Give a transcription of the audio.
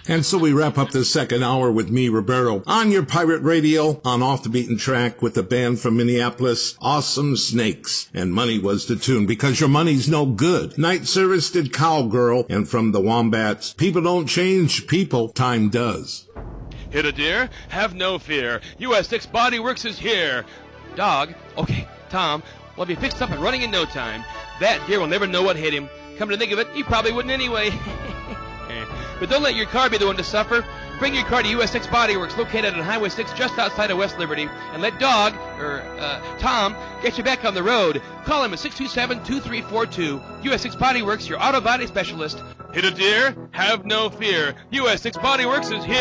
And so we wrap up this second hour with me, Roberto, on your pirate radio, on Off the Beaten Track with the band from Minneapolis, Awesome Snakes. And Money was the tune, because your money's no good. Night Service did Cowgirl, and from the Wombats, People Don't Change People, Time Does. Hit a deer? Have no fear. US 6 Body Works is here. Dog? Okay, Tom, will be fixed up and running in no time. That deer will never know what hit him. Come to think of it, he probably wouldn't anyway. But don't let your car be the one to suffer. Bring your car to US 6 Body Works, located on Highway 6 just outside of West Liberty, and let Tom, get you back on the road. Call him at 627-2342. US 6 Body Works, your auto body specialist. Hit a deer? Have no fear. US 6 Body Works is here.